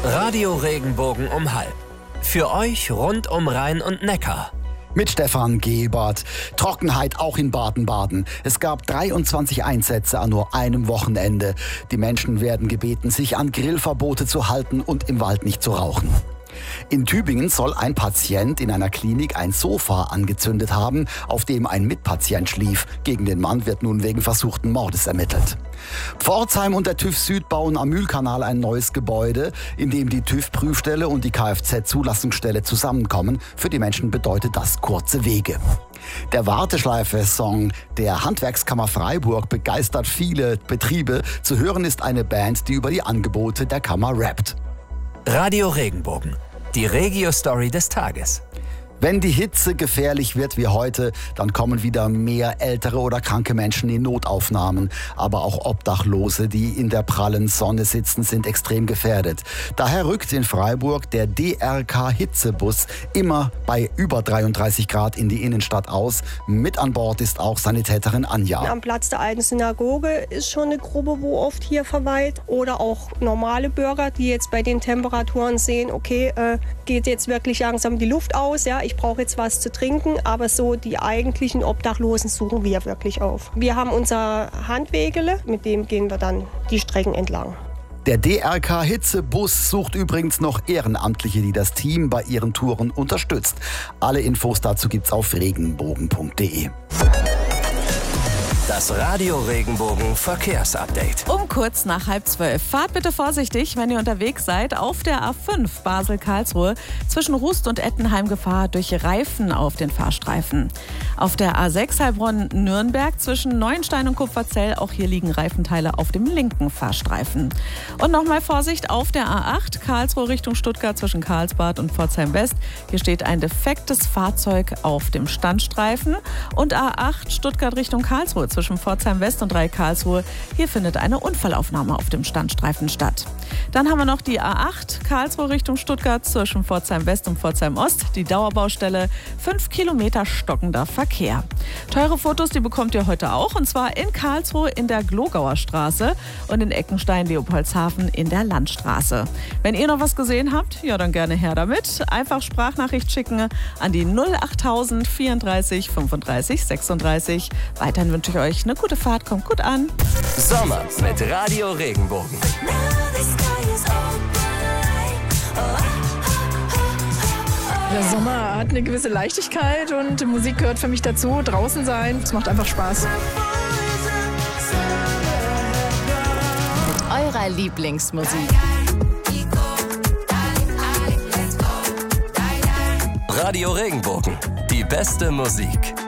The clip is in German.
Radio Regenbogen um halb. Für euch rund um Rhein und Neckar. Mit Stefan Gebert. Trockenheit auch in Baden-Baden. Es gab 23 Einsätze an nur einem Wochenende. Die Menschen werden gebeten, sich an Grillverbote zu halten und im Wald nicht zu rauchen. In Tübingen soll ein Patient in einer Klinik ein Sofa angezündet haben, auf dem ein Mitpatient schlief. Gegen den Mann wird nun wegen versuchten Mordes ermittelt. Pforzheim und der TÜV Süd bauen am Mühlkanal ein neues Gebäude, in dem die TÜV-Prüfstelle und die Kfz-Zulassungsstelle zusammenkommen. Für die Menschen bedeutet das kurze Wege. Der Warteschleife-Song der Handwerkskammer Freiburg begeistert viele Betriebe. Zu hören ist eine Band, die über die Angebote der Kammer rappt. Radio Regenbogen, die Regio-Story des Tages. Wenn die Hitze gefährlich wird wie heute, dann kommen wieder mehr ältere oder kranke Menschen in Notaufnahmen. Aber auch Obdachlose, die in der prallen Sonne sitzen, sind extrem gefährdet. Daher rückt in Freiburg der DRK-Hitzebus immer bei über 33 Grad in die Innenstadt aus. Mit an Bord ist auch Sanitäterin Anja. Am Platz der alten Synagoge ist schon eine Gruppe, wo oft hier verweilt. Oder auch normale Bürger, die jetzt bei den Temperaturen sehen, okay, geht jetzt wirklich langsam die Luft aus, ja, ich brauche jetzt was zu trinken, aber so die eigentlichen Obdachlosen suchen wir wirklich auf. Wir haben unser Handwegele, mit dem gehen wir dann die Strecken entlang. Der DRK-Hitzebus sucht übrigens noch Ehrenamtliche, die das Team bei ihren Touren unterstützt. Alle Infos dazu gibt's auf regenbogen.de. Das Radio Regenbogen Verkehrsupdate. Um kurz nach 11:30. Fahrt bitte vorsichtig, wenn ihr unterwegs seid. Auf der A5 Basel-Karlsruhe zwischen Rust und Ettenheim Gefahr durch Reifen auf den Fahrstreifen. Auf der A6 Heilbronn-Nürnberg zwischen Neuenstein und Kupferzell. Auch hier liegen Reifenteile auf dem linken Fahrstreifen. Und nochmal Vorsicht auf der A8 Karlsruhe Richtung Stuttgart zwischen Karlsbad und Pforzheim West. Hier steht ein defektes Fahrzeug auf dem Standstreifen. Und A8 Stuttgart Richtung Karlsruhe zwischen Pforzheim West und 3 Karlsruhe. Hier findet eine Unfallaufnahme auf dem Standstreifen statt. Dann haben wir noch die A8 Karlsruhe Richtung Stuttgart zwischen Pforzheim West und Pforzheim Ost. Die Dauerbaustelle, 5 Kilometer stockender Verkehr. Teure Fotos, die bekommt ihr heute auch. Und zwar in Karlsruhe in der Glogauer Straße und in Eckenstein-Leopoldshafen in der Landstraße. Wenn ihr noch was gesehen habt, ja dann gerne her damit. Einfach Sprachnachricht schicken an die 08000 34 35 36. Weiterhin wünsche ich euch eine gute Fahrt, kommt gut an. Sommer mit Radio Regenbogen. Der Sommer hat eine gewisse Leichtigkeit und Musik gehört für mich dazu. Draußen sein, es macht einfach Spaß. Mit eurer Lieblingsmusik. Radio Regenbogen, die beste Musik.